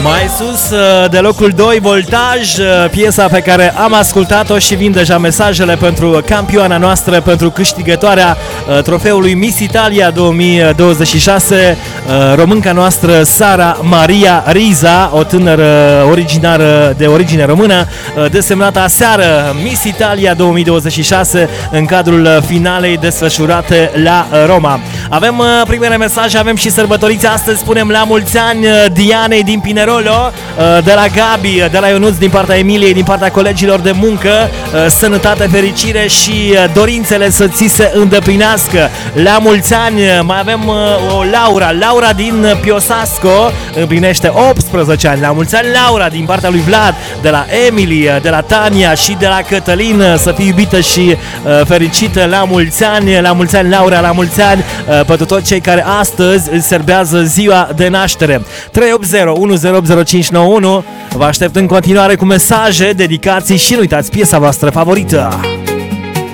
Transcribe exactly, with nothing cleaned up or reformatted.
Mai sus de locul doi, Voltaj, piesa pe care am ascultat-o și vin deja mesajele pentru campioana noastră, pentru câștigătoarea trofeului Miss Italia două mii douăzeci și șase, românca noastră Sara Maria Riza, o tânără originară de origine română, desemnată aseară Miss Italia două mii douăzeci și șase în cadrul finalei desfășurate la Roma. Avem primele mesaje, avem și sărbătoriți astăzi, spunem la mulți ani Dianei din Pinerolo, de la Gabi, de la Ionuț, din partea Emiliei, din partea colegilor de muncă, sănătate, fericire și dorințele să ți se îndeplinească. La mulți ani mai avem o Laura, Laura din Piosasco, împlinește optsprezece ani. La mulți ani, Laura, din partea lui Vlad, de la Emily, de la Tania și de la Cătălin, să fii iubită și fericită. La mulți ani, la mulți ani, Laura, la mulți ani pentru toți cei care astăzi îți serbează ziua de naștere. trei opt zero unu zero opt zero cinci nouă unu. Vă aștept în continuare cu mesaje, dedicații și nu uitați piesa voastră favorită.